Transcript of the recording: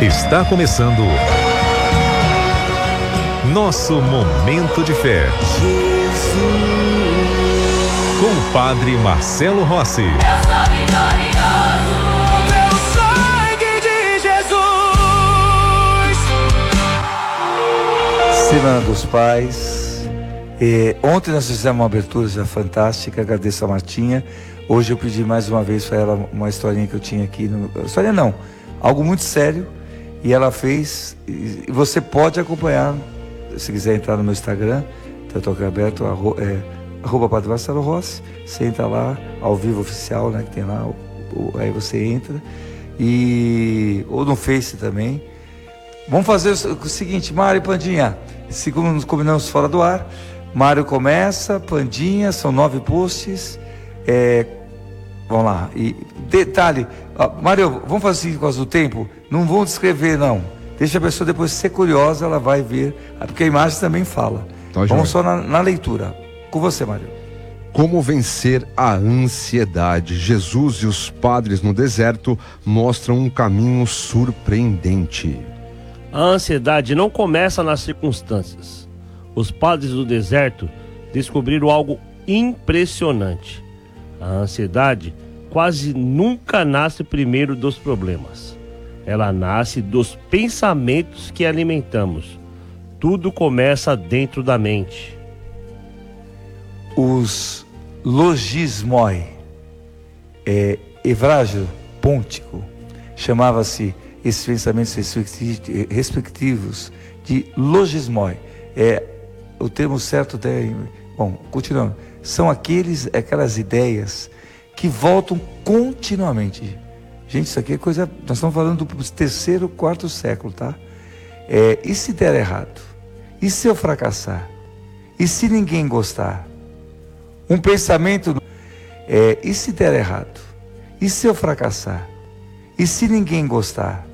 Está começando nosso Momento de Fé. Com o Padre Marcelo Rossi. Meu sangue de Jesus. Semana dos Pais. Ontem nós fizemos uma abertura já fantástica, agradeço a Martinha. Hoje eu pedi mais uma vez para ela uma historinha que eu tinha aqui. História não, algo muito sério. E ela fez, e você pode acompanhar, se quiser entrar no meu Instagram, estou aqui aberto, arroba Padre Marcelo Rossi, você entra lá, ao vivo oficial, né, que tem lá, aí você entra, ou no Face também. Vamos fazer o seguinte, Mário e Pandinha, como nos combinamos fora do ar, Mário começa, Pandinha, são 9 posts, vamos lá, e detalhe, Mário, vamos fazer assim por causa do tempo, não vão descrever não, deixa a pessoa depois ser curiosa, ela vai ver, porque a imagem também fala. Tá, vamos só na leitura. Com você, Mário. Como vencer a ansiedade? Jesus e os padres no deserto mostram um caminho surpreendente. A ansiedade não começa nas circunstâncias. Os padres do deserto descobriram algo impressionante. A ansiedade quase nunca nasce primeiro dos problemas. Ela nasce dos pensamentos que alimentamos. Tudo começa dentro da mente. Os logismoi, Evrágio Pontico, chamava-se esses pensamentos respectivos de logismoi. O termo certo bom, continuando, são aquelas ideias que voltam continuamente. Gente, isso aqui é coisa, nós estamos falando do 3º, 4º século, tá? E se der errado? E se eu fracassar? E se ninguém gostar? Um pensamento, e se der errado? E se eu fracassar? E se ninguém gostar?